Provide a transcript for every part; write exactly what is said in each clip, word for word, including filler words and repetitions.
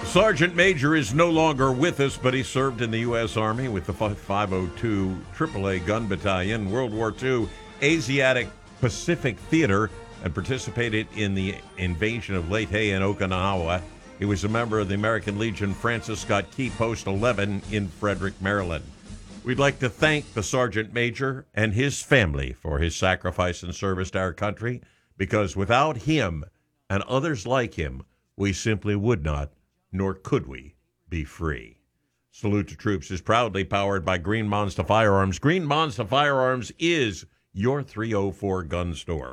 Sergeant Major is no longer with us, but he served in the U S. Army with the five oh two triple A Gun Battalion, World War Two Asiatic Pacific Theater, and participated in the invasion of Leyte and Okinawa. He was a member of the American Legion Francis Scott Key Post eleven in Frederick, Maryland. We'd like to thank the Sergeant Major and his family for his sacrifice and service to our country, because without him and others like him, we simply would not, nor could we, be free. Salute to Troops is proudly powered by Green Monster Firearms. Green Monster Firearms is your three oh four gun store.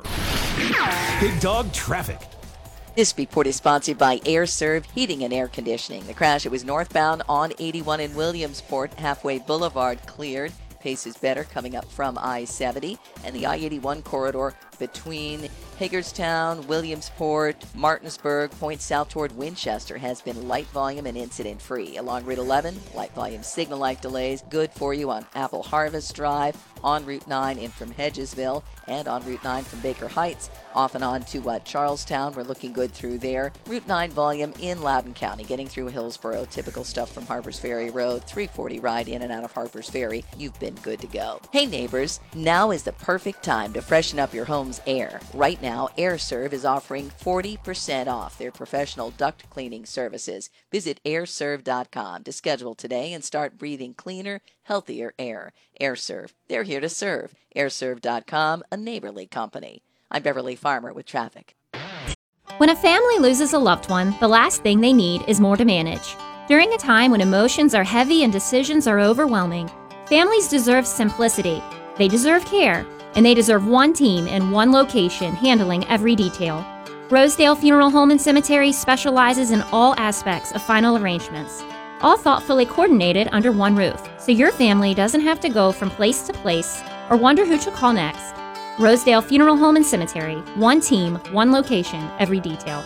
Big Dog Traffic. This report is sponsored by Air Serv Heating and Air Conditioning. The crash, it was northbound on eighty-one in Williamsport. Halfway Boulevard cleared. Pace is better coming up from I seventy. And the I eighty-one corridor between Hagerstown, Williamsport, Martinsburg, points south toward Winchester has been light volume and incident free. Along Route eleven, light volume signal light delays. Good for you on Apple Harvest Drive, on Route nine in from Hedgesville, and on Route nine from Baker Heights. Off and on to uh, Charlestown. We're looking good through there. Route nine volume in Loudoun County, getting through Hillsborough. Typical stuff from Harpers Ferry Road. three forty ride in and out of Harpers Ferry. You've been good to go. Hey neighbors, now is the perfect time to freshen up your home's air. Right now, AirServ is offering forty percent off their professional duct cleaning services. Visit air serv dot com to schedule today and start breathing cleaner, healthier air. AirServ, they're here to serve. air serv dot com, a neighborly company. I'm Beverly Farmer with traffic. When a family loses a loved one, the last thing they need is more to manage. During a time when emotions are heavy and decisions are overwhelming, families deserve simplicity. They deserve care, and they deserve one team in one location handling every detail. Rosedale Funeral Home and Cemetery specializes in all aspects of final arrangements, all thoughtfully coordinated under one roof, so your family doesn't have to go from place to place or wonder who to call next. Rosedale Funeral Home and Cemetery, one team, one location, every detail.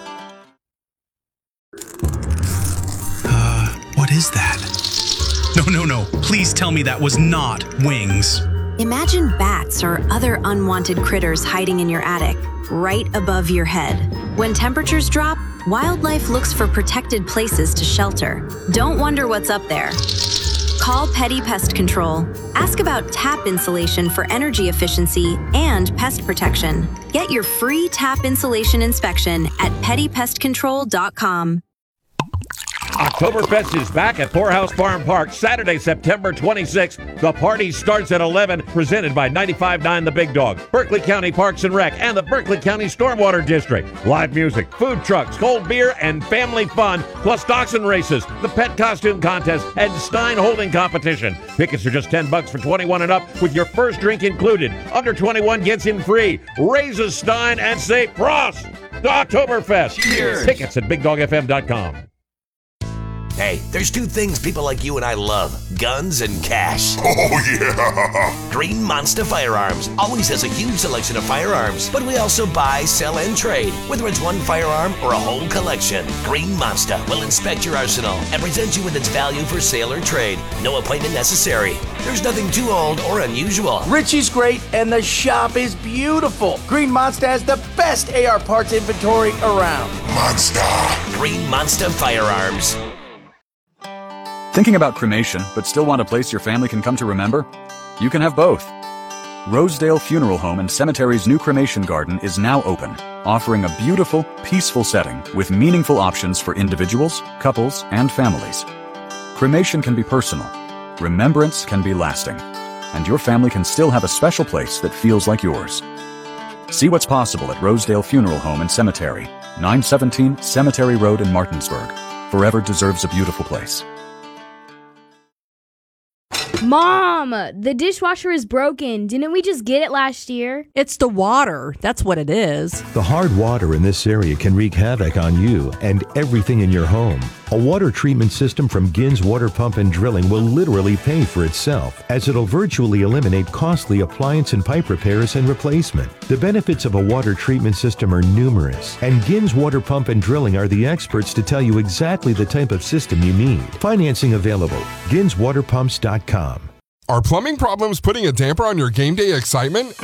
Uh, what is that? No, no, no. Please tell me that was not wings. Imagine bats or other unwanted critters hiding in your attic, right above your head. When temperatures drop, wildlife looks for protected places to shelter. Don't wonder what's up there. Call Petty Pest Control. Ask about tap insulation for energy efficiency and pest protection. Get your free tap insulation inspection at petty pest control dot com. Oktoberfest is back at Poorhouse Farm Park Saturday, September twenty-sixth. The party starts at eleven, presented by ninety-five point nine The Big Dog, Berkeley County Parks and Rec, and the Berkeley County Stormwater District. Live music, food trucks, cold beer, and family fun, plus dachshund races, the pet costume contest, and Stein holding competition. Tickets are just ten bucks for twenty-one and up, with your first drink included. Under twenty-one gets in free. Raise a Stein and say Prost to Oktoberfest. Cheers. Tickets at big dog f m dot com. Hey, there's two things people like you and I love: guns and cash. Oh, yeah! Green Monster Firearms always has a huge selection of firearms, but we also buy, sell, and trade, whether it's one firearm or a whole collection. Green Monster will inspect your arsenal and present you with its value for sale or trade. No appointment necessary. There's nothing too old or unusual. Richie's great, and the shop is beautiful. Green Monster has the best A R parts inventory around. Monster! Green Monster Firearms. Thinking about cremation, but still want a place your family can come to remember? You can have both. Rosedale Funeral Home and Cemetery's new cremation garden is now open, offering a beautiful, peaceful setting with meaningful options for individuals, couples, and families. Cremation can be personal, remembrance can be lasting, and your family can still have a special place that feels like yours. See what's possible at Rosedale Funeral Home and Cemetery, nine seventeen Cemetery Road in Martinsburg. Forever deserves a beautiful place. Mom, the dishwasher is broken. Didn't we just get it last year? It's the water. That's what it is. The hard water in this area can wreak havoc on you and everything in your home. A water treatment system from Gins Water Pump and Drilling will literally pay for itself, as it'll virtually eliminate costly appliance and pipe repairs and replacement. The benefits of a water treatment system are numerous, and Gins Water Pump and Drilling are the experts to tell you exactly the type of system you need. Financing available. gins water pumps dot com. Are plumbing problems putting a damper on your game day excitement?